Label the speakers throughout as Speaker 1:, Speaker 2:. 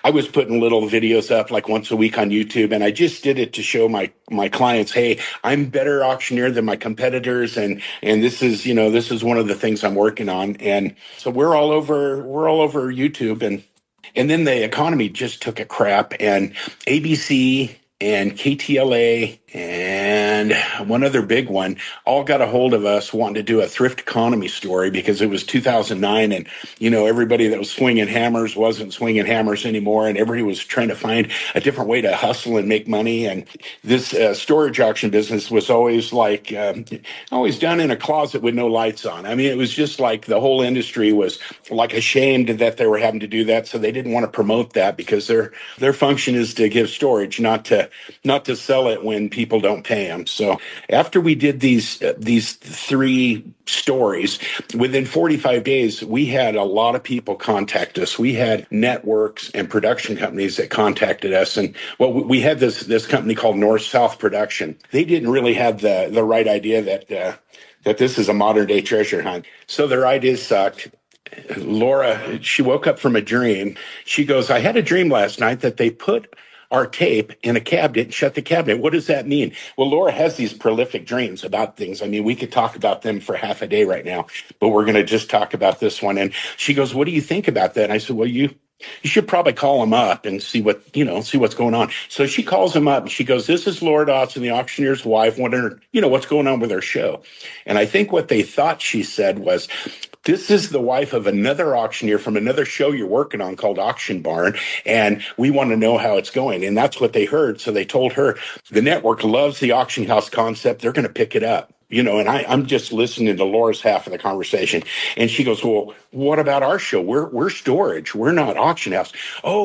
Speaker 1: I was putting little videos up like once a week on YouTube, and I just did it to show my clients, hey, I'm better auctioneer than my competitors, and this is, this is one of the things I'm working on. And so we're all over YouTube, and then the economy just took a crap, and ABC and KTLA and one other big one all got a hold of us wanting to do a thrift economy story because it was 2009, and everybody that was swinging hammers wasn't swinging hammers anymore, and everybody was trying to find a different way to hustle and make money. And this storage auction business was always like always done in a closet with no lights on. I mean, it was just like the whole industry was like ashamed that they were having to do that, so they didn't want to promote that because their function is to give storage, not to sell it when people don't pay them. So after we did these three stories, within 45 days, we had a lot of people contact us. We had networks and production companies that contacted us. And well, we had this company called North South Production. They didn't really have the right idea that this is a modern day treasure hunt. So their ideas sucked. Laura, she woke up from a dream. She goes, I had a dream last night that they put our tape in a cabinet and shut the cabinet. What does that mean? Well, Laura has these prolific dreams about things. I mean, we could talk about them for half a day right now, but we're going to just talk about this one. And she goes, what do you think about that? And I said, well, you should probably call them up and see what's going on. So she calls them up and she goes, this is Laura Dotson, the auctioneer's wife, wondering, what's going on with her show. And I think what they thought she said was, this is the wife of another auctioneer from another show you're working on called Auction Barn, and we want to know how it's going. And that's what they heard. So they told her, the network loves the auction house concept. They're going to pick it up. And I'm just listening to Laura's half of the conversation. And she goes, well, what about our show? We're storage. We're not auction house.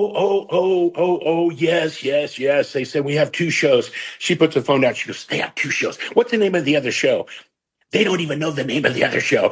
Speaker 1: Oh, yes. They said we have two shows. She puts the phone down. She goes, they have two shows. What's the name of the other show? They don't even know the name of the other show.